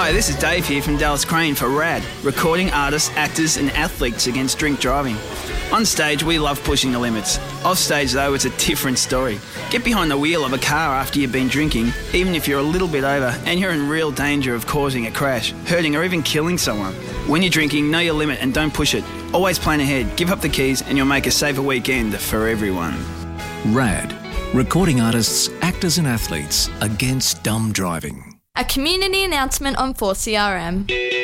Hi, this is Dave here from Dallas Crane for RAD, recording artists, actors and athletes against drink driving. On stage, we love pushing the limits. Off stage, though, it's a different story. Get behind the wheel of a car after you've been drinking, even if you're a little bit over, and you're in real danger of causing a crash, hurting or even killing someone. When you're drinking, know your limit and don't push it. Always plan ahead, give up the keys and you'll make a safer weekend for everyone. RAD, recording artists, actors and athletes against dumb driving. A community announcement on 4CRM.